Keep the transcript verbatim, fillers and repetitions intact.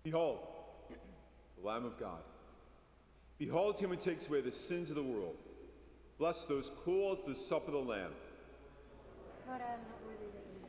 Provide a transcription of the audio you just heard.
Behold, the Lamb of God. Behold him who takes away the sins of the world. Bless those called to the supper of the Lamb. Lord, I am not worthy that you